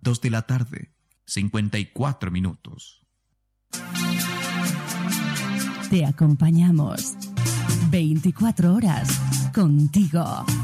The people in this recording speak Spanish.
2 de la tarde, 54 minutos. Te acompañamos 24 horas contigo.